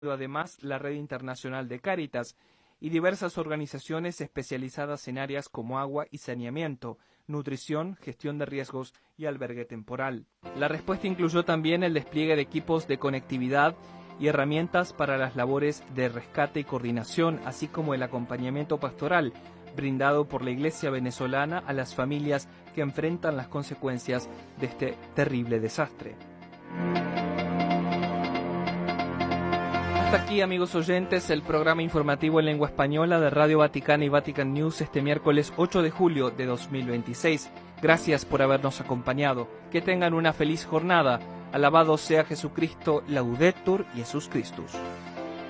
además la Red Internacional de Cáritas y diversas organizaciones especializadas en áreas como agua y saneamiento, nutrición, gestión de riesgos y albergue temporal. La respuesta incluyó también el despliegue de equipos de conectividad y herramientas para las labores de rescate y coordinación, así como el acompañamiento pastoral brindado por la Iglesia venezolana a las familias que enfrentan las consecuencias de este terrible desastre. Hasta aquí, amigos oyentes, el programa informativo en lengua española de Radio Vaticana y Vatican News este miércoles 8 de julio de 2026. Gracias por habernos acompañado. Que tengan una feliz jornada. Alabado sea Jesucristo, Laudetur Jesus Christus.